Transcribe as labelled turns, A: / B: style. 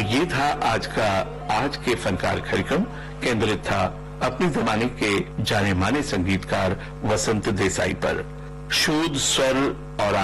A: ये था आज के फनकार कार्यक्रम, केंद्रित था अपने जमाने के जाने माने संगीतकार वसंत देसाई पर। शोध, स्वर और